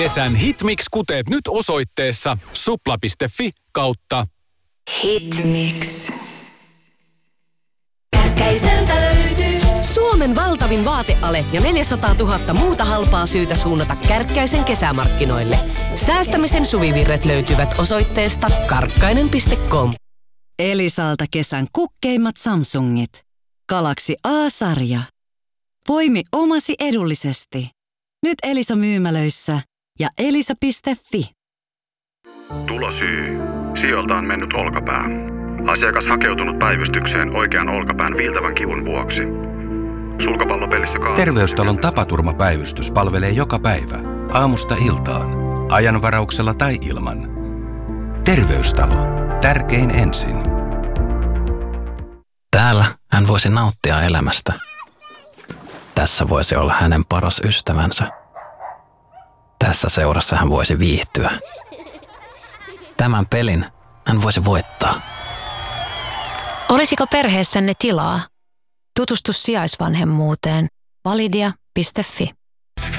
Kesän Hitmix-kuteet nyt osoitteessa supla.fi/Hitmix. Kärkkäiseltä löytyy Suomen valtavin vaateale ja 400 000 muuta halpaa syytä suunnata Kärkkäisen kesämarkkinoille. Säästämisen suvivirret löytyvät osoitteesta karkkainen.com. Elisalta kesän kukkeimmat Samsungit. Galaxy A-sarja. Poimi omasi edullisesti. Nyt Elisa-myymälöissä ja elisa.fi. Tulosyy. Sijoilta on mennyt olkapää. Asiakas hakeutunut päivystykseen oikean olkapään viiltävän kivun vuoksi. Sulkapallopelissä Terveystalon tapaturmapäivystys palvelee joka päivä, aamusta iltaan, ajanvarauksella tai ilman. Terveystalo. Tärkein ensin. Täällä hän voisi nauttia elämästä. Tässä voisi olla hänen paras ystävänsä. Tässä seurassa hän voisi viihtyä. Tämän pelin hän voisi voittaa. Olisiko perheessänne tilaa? Tutustu sijaisvanhemmuuteen. Validia.fi